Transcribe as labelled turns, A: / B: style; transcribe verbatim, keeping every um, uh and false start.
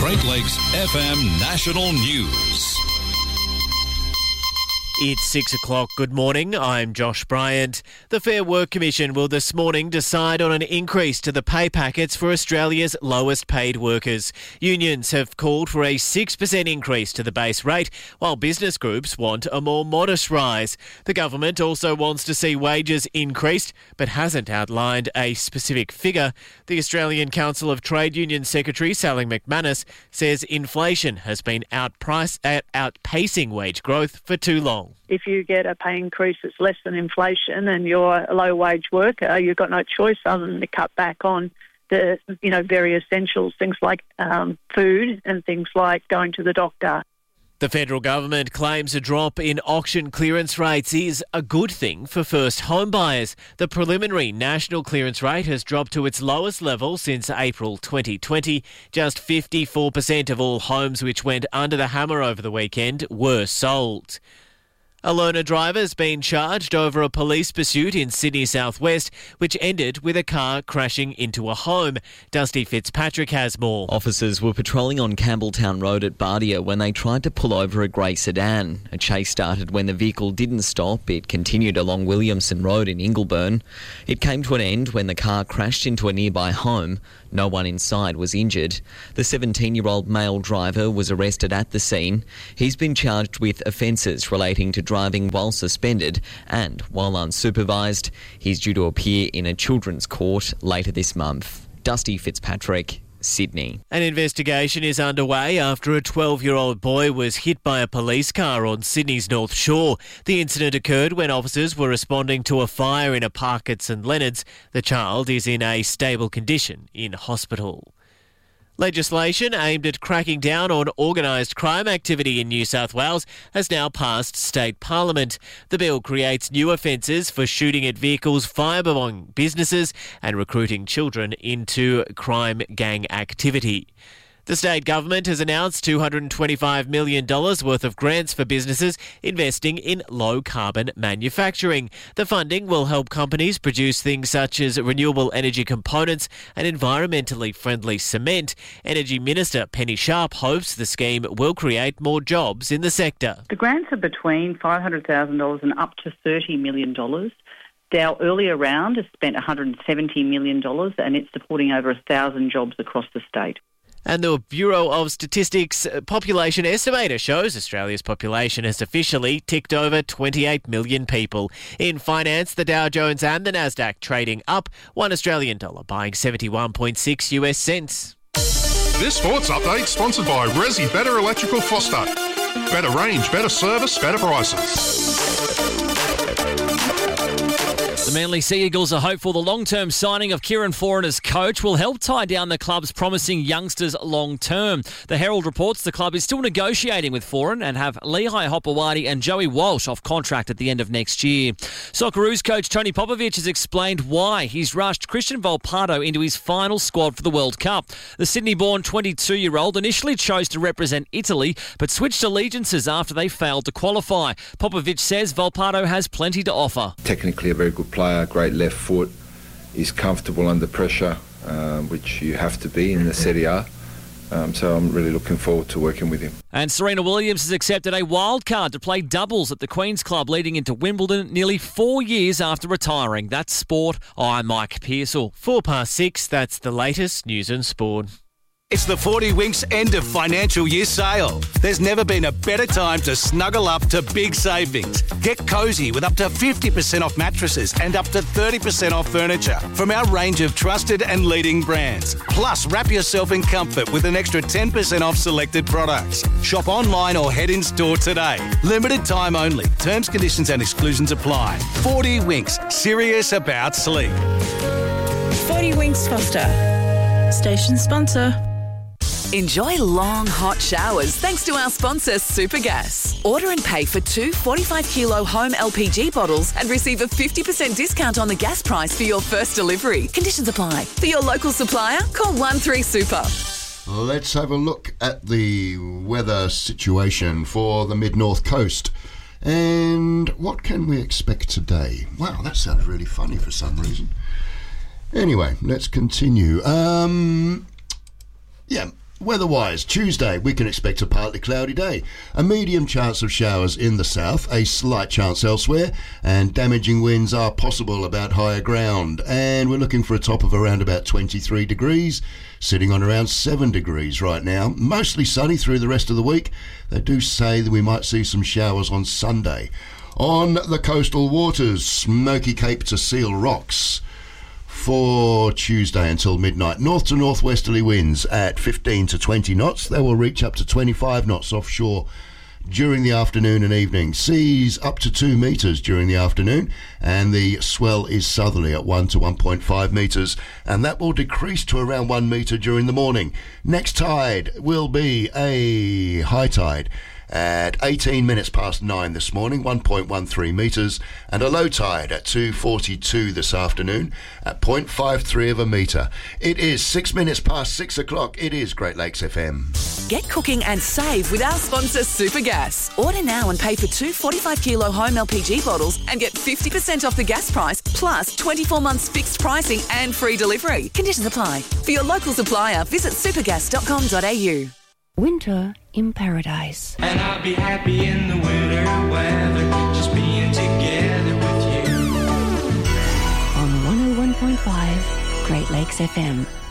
A: Great Lakes F M National News.
B: It's six o'clock. Good morning. I'm Josh Bryant. The Fair Work Commission will this morning decide on an increase to the pay packets for Australia's lowest paid workers. Unions have called for a six percent increase to the base rate, while business groups want a more modest rise. The government also wants to see wages increased, but hasn't outlined a specific figure. The Australian Council of Trade Union Secretary Sally McManus says inflation has been outprice, uh, outpacing wage growth for too long.
C: If you get a pay increase that's less than inflation and you're a low-wage worker, you've got no choice other than to cut back on the, you know, very essentials, things like um, food and things like going to the doctor.
B: The federal government claims a drop in auction clearance rates is a good thing for first home buyers. The preliminary national clearance rate has dropped to its lowest level since April twenty twenty. Just fifty-four percent of all homes which went under the hammer over the weekend were sold. A loaner driver has been charged over a police pursuit in Sydney southwest, which ended with a car crashing into a home. Dusty Fitzpatrick has more.
D: Officers were patrolling on Campbelltown Road at Bardia when they tried to pull over a grey sedan. A chase started when the vehicle didn't stop. It continued along Williamson Road in Ingleburn. It came to an end when the car crashed into a nearby home. No one inside was injured. The seventeen-year-old male driver was arrested at the scene. He's been charged with offences relating to driving while suspended and while unsupervised. He's due to appear in a children's court later this month. Dusty Fitzpatrick, Sydney.
B: An investigation is underway after a twelve-year-old boy was hit by a police car on Sydney's North Shore. The incident occurred when officers were responding to a fire in a park at St Leonard's. The child is in a stable condition in hospital. Legislation aimed at cracking down on organised crime activity in New South Wales has now passed state parliament. The bill creates new offences for shooting at vehicles, firebombing businesses and recruiting children into crime gang activity. The state government has announced two hundred twenty-five million dollars worth of grants for businesses investing in low-carbon manufacturing. The funding will help companies produce things such as renewable energy components and environmentally friendly cement. Energy Minister Penny Sharp hopes the scheme will create more jobs in the sector.
E: The grants are between five hundred thousand dollars and up to thirty million dollars. Our earlier round has spent one hundred seventy million dollars and it's supporting over one thousand jobs across the state.
B: And the Bureau of Statistics population estimator shows Australia's population has officially ticked over twenty-eight million people. In finance, the Dow Jones and the Nasdaq trading up, one Australian dollar buying seventy-one point six US cents.
F: This sports update sponsored by Resi Better Electrical Foster. Better range, better service, better prices.
G: The Manly Sea Eagles are hopeful the long-term signing of Kieran Foran as coach will help tie down the club's promising youngsters long-term. The Herald reports the club is still negotiating with Foran and have Lehigh Hopewadi and Joey Walsh off contract at the end of next year. Socceroos coach Tony Popovic has explained why he's rushed Christian Volpato into his final squad for the World Cup. The Sydney-born twenty-two-year-old initially chose to represent Italy but switched allegiances after they failed to qualify. Popovic says Volpato has plenty to offer.
H: Technically a very good player, great left foot, is comfortable under pressure, um, which you have to be in the Serie A. Um, so I'm really looking forward to working with him.
G: And Serena Williams has accepted a wild card to play doubles at the Queen's Club leading into Wimbledon nearly four years after retiring. That's sport. I'm Mike Pearsall.
B: Four past six, that's the latest news and sport.
I: It's the forty Winks end of financial year sale. There's never been a better time to snuggle up to big savings. Get cosy with up to fifty percent off mattresses and up to thirty percent off furniture from our range of trusted and leading brands. Plus, wrap yourself in comfort with an extra ten percent off selected products. Shop online or head in store today. Limited time only. Terms, conditions and exclusions apply. forty Winks. Serious about sleep.
J: forty Winks Foster. Station sponsor.
K: Enjoy long, hot showers thanks to our sponsor, Supergas. Order and pay for two forty-five kilo home L P G bottles and receive a fifty percent discount on the gas price for your first delivery. Conditions apply. For your local supplier, call one three super.
L: Let's have a look at the weather situation for the mid-north coast. And what can we expect today? Wow, that sounds really funny for some reason. Anyway, let's continue. Um, yeah. Weather-wise, Tuesday, we can expect a partly cloudy day. A medium chance of showers in the south, a slight chance elsewhere, and damaging winds are possible about higher ground. And we're looking for a top of around about twenty-three degrees, sitting on around seven degrees right now. Mostly sunny through the rest of the week. They do say that we might see some showers on Sunday. On the coastal waters, Smoky Cape to Seal Rocks. For Tuesday until midnight, north to northwesterly winds at fifteen to twenty knots. They will reach up to twenty-five knots offshore during the afternoon and evening. Seas up to two metres during the afternoon, and the swell is southerly at one to one point five metres, and that will decrease to around one metre during the morning. Next tide will be a high tide at eighteen minutes past nine this morning, one point one three metres, and a low tide at two forty-two this afternoon at zero point five three of a metre. It is six minutes past six o'clock. It is Great Lakes F M.
K: Get cooking and save with our sponsor Supergas. Order now and pay for two forty-five kilo home L P G bottles and get fifty percent off the gas price, plus twenty-four months fixed pricing and free delivery. Conditions apply. For your local supplier, visit supergas dot com dot a u.
M: Winter in paradise.
N: And I'll be happy in the winter weather, just being together with you.
M: On one oh one point five Great Lakes F M.